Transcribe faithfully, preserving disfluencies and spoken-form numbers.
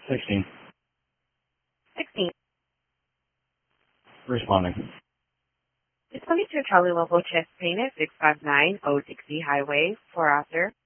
sixteen. sixteen. Responding. It's twenty-two Charlie Level Chest Pain at six five nine Old Dixie Highway, four after.